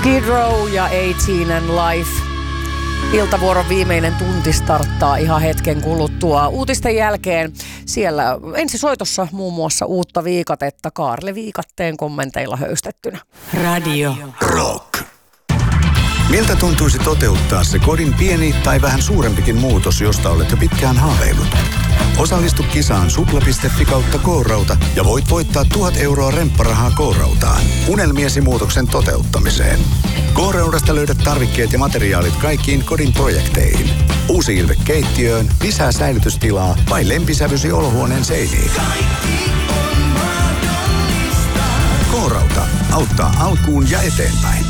Skid Row ja 18 and Life. Iltavuoron viimeinen tunti starttaa ihan hetken kuluttua. Uutisten jälkeen siellä ensisoitossa muun muassa uutta viikatetta Kaarle Viikatteen kommenteilla höystettynä. Radio Rock. Miltä tuntuisi toteuttaa se kodin pieni tai vähän suurempikin muutos, josta olet jo pitkään haaveillut? Osallistu kisaan supla.fi kautta K-rauta ja voit voittaa 1 000 € rempparahaa K-rautaan unelmiesi muutoksen toteuttamiseen. K-raudasta löydät tarvikkeet ja materiaalit kaikkiin kodin projekteihin. Uusi ilme keittiöön, lisää säilytystilaa vai lempisävysi olohuoneen seiniin. K-rauta auttaa alkuun ja eteenpäin.